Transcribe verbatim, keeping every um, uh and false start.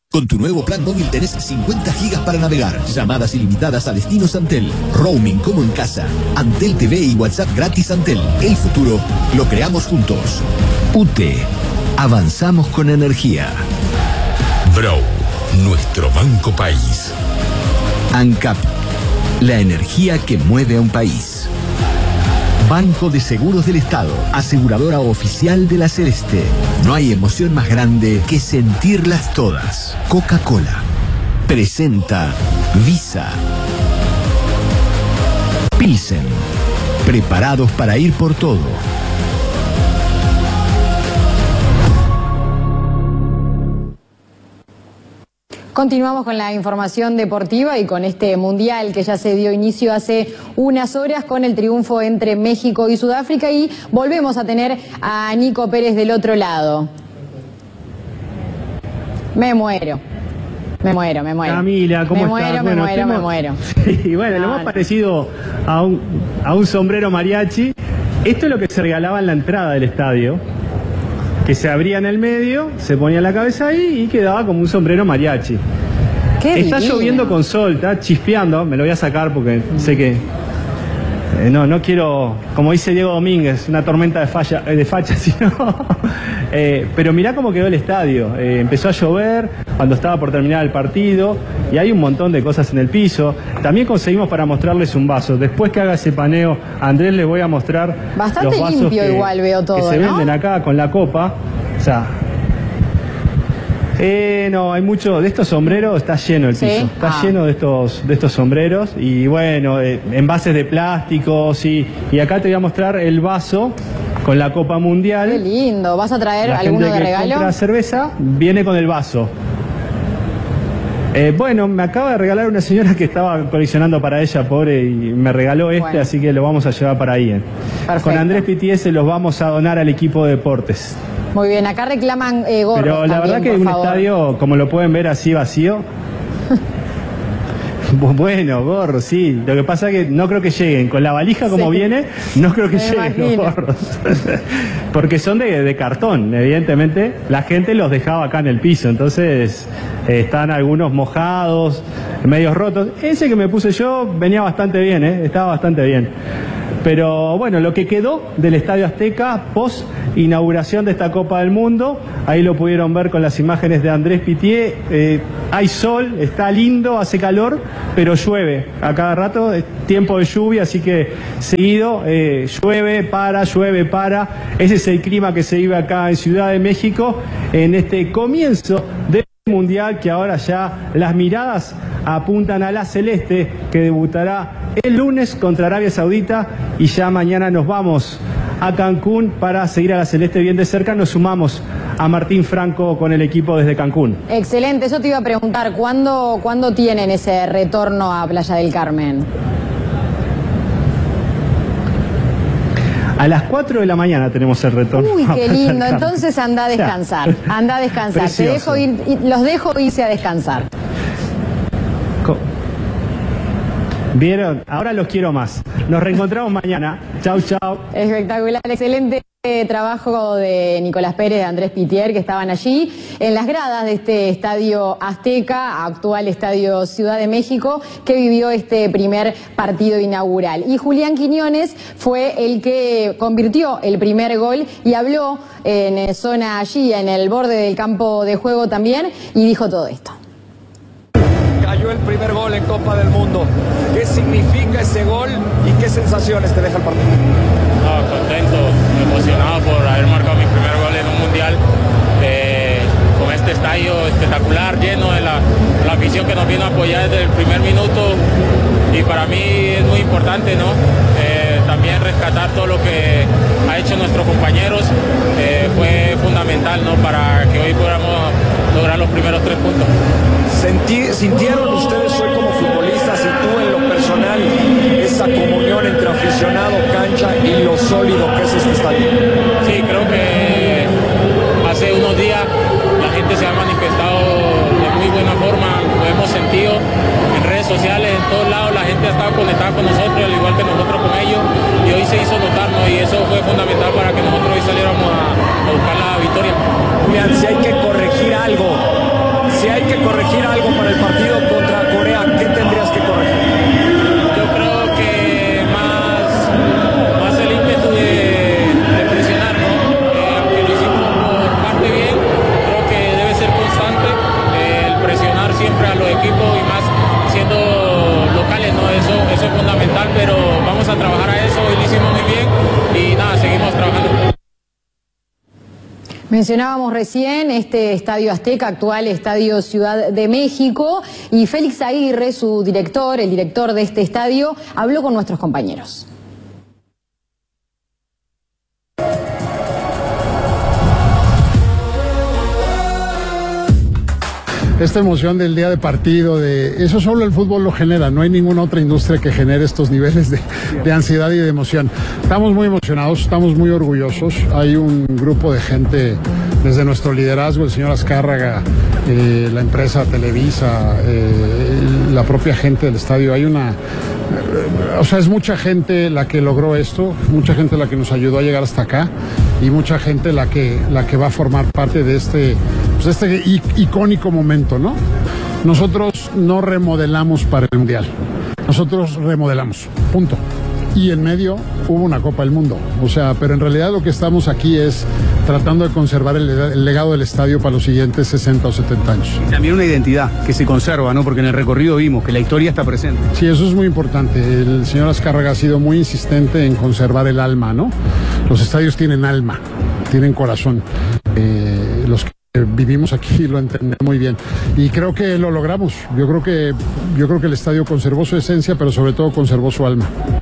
Con tu nuevo plan móvil tenés cincuenta gigas para navegar, llamadas ilimitadas a destinos Antel, roaming como en casa, Antel T V y WhatsApp gratis Antel. El futuro lo creamos juntos. U T. Avanzamos con energía. Brow, nuestro banco país. ANCAP. La energía que mueve a un país. Banco de Seguros del Estado, aseguradora oficial de la Celeste. No hay emoción más grande que sentirlas todas. Coca-Cola presenta Visa. Pilsen, preparados para ir por todo. Continuamos con la información deportiva y con este mundial que ya se dio inicio hace unas horas con el triunfo entre México y Sudáfrica, y volvemos a tener a Nico Pérez del otro lado. Me muero. Me muero, me muero. Camila, ¿cómo me estás? Muero, bueno, me muero, tenemos... me muero. Sí, bueno, no, lo más no. parecido a un, a un sombrero mariachi. Esto es lo que se regalaba en la entrada del estadio, que se abría en el medio, se ponía la cabeza ahí y quedaba como un sombrero mariachi. Qué está divino. Lloviendo con sol, está chispeando, me lo voy a sacar porque sé que eh, no, no quiero, como dice Diego Domínguez, una tormenta de, falla, de facha, sino eh, pero mirá cómo quedó el estadio. Eh, empezó a llover cuando estaba por terminar el partido y hay un montón de cosas en el piso. También conseguimos para mostrarles un vaso. Después que haga ese paneo, Andrés, les voy a mostrar bastante los vasos limpio que, igual veo todo, que se ¿no? venden acá con la copa. O sea, eh, no, hay mucho de estos sombreros, está lleno el piso, ¿sí? Está ah. lleno de estos de estos sombreros y bueno, eh, envases de plástico, sí. Y acá te voy a mostrar el vaso con la Copa Mundial. Qué lindo. ¿Vas a traer la alguno gente de que regalo? compra cerveza viene con el vaso. Eh, bueno, me acaba de regalar una señora que estaba coleccionando para ella, pobre, y me regaló este, bueno. Así que lo vamos a llevar para ahí. Eh. Con Andrés Pitié se los vamos a donar al equipo de deportes. Muy bien, acá reclaman eh, gorros. Pero la también, verdad que un favor. Estadio, como lo pueden ver así vacío. Bueno, gorros, sí. Lo que pasa es que no creo que lleguen. Con la valija como sí. viene, no creo que Me lleguen imagino. Los gorros. Porque son de, de cartón, evidentemente. La gente los dejaba acá en el piso. Entonces eh, están algunos mojados, medios rotos. Ese que me puse yo venía bastante bien, ¿eh? Estaba bastante bien. Pero bueno, lo que quedó del Estadio Azteca post inauguración de esta Copa del Mundo, ahí lo pudieron ver con las imágenes de Andrés Pitié. Eh, hay sol, está lindo, hace calor, pero llueve a cada rato, es tiempo de lluvia, así que seguido eh, llueve, para, llueve, para. Ese es el clima que se vive acá en Ciudad de México en este comienzo del Mundial, que ahora ya las miradas apuntan a la Celeste, que debutará el lunes contra Arabia Saudita, y ya mañana nos vamos a Cancún para seguir a la Celeste bien de cerca. Nos sumamos a Martín Franco con el equipo desde Cancún. Excelente, eso te iba a preguntar, ¿cuándo, ¿cuándo tienen ese retorno a Playa del Carmen? A las cuatro de la mañana tenemos el retorno. Uy, qué lindo. Entonces anda a descansar. Anda a descansar. Te dejo ir, los dejo irse a descansar. ¿Vieron? Ahora los quiero más. Nos reencontramos mañana. Chau, chau. Espectacular, excelente trabajo de Nicolás Pérez, de Andrés Pitié, que estaban allí en las gradas de este Estadio Azteca, actual Estadio Ciudad de México, que vivió este primer partido inaugural. Y Julián Quiñones fue el que convirtió el primer gol y habló en zona allí, en el borde del campo de juego también, y dijo todo esto. Cayó el primer gol en Copa del Mundo. ¿Qué significa ese gol y qué sensaciones te deja el partido? No, contento, emocionado por haber marcado mi primer gol en un mundial, eh, con este estadio espectacular, lleno de la, la afición que nos vino a apoyar desde el primer minuto, y para mí es muy importante, ¿no? Eh, también rescatar todo lo que ha hecho nuestros compañeros, eh, fue fundamental, ¿no? Para que hoy podamos lograr los primeros tres puntos. Sentí, ¿Sintieron ustedes hoy como futbolistas y tú en lo personal esa comunión entre aficionado, cancha y lo sólido que es este estadio? Sí, creo que hace unos días la gente se ha manifestado de muy buena forma, lo hemos sentido en redes sociales, en todos lados la gente ha estado conectada con nosotros, al igual que nosotros con ellos, y hoy se hizo notar, ¿no? Y eso fue fundamental para que nosotros hoy saliéramos a, a buscar la victoria. Julián, si hay que corregir algo, si hay que corregir Mencionábamos recién este Estadio Azteca, actual Estadio Ciudad de México, y Félix Aguirre, su director, el director de este estadio, habló con nuestros compañeros. Esta emoción del día de partido, de eso solo el fútbol lo genera, no hay ninguna otra industria que genere estos niveles de, de ansiedad y de emoción. Estamos muy emocionados, estamos muy orgullosos, hay un grupo de gente desde nuestro liderazgo, el señor Azcárraga, eh, la empresa Televisa, eh, la propia gente del estadio, hay una... O sea, es mucha gente la que logró esto, mucha gente la que nos ayudó a llegar hasta acá y mucha gente la que, la que va a formar parte de este, pues este icónico momento, ¿no? Nosotros no remodelamos para el Mundial, nosotros remodelamos, punto. Y en medio hubo una Copa del Mundo, o sea, pero en realidad lo que estamos aquí es tratando de conservar el, el legado del estadio para los siguientes sesenta o setenta años. También una identidad que se conserva, ¿no? Porque en el recorrido vimos que la historia está presente. Sí, eso es muy importante. El señor Azcárraga ha sido muy insistente en conservar el alma, ¿no? Los estadios tienen alma, tienen corazón. Eh, los que vivimos aquí lo entendemos muy bien y creo que lo logramos. Yo creo que, yo creo que el estadio conservó su esencia, pero sobre todo conservó su alma.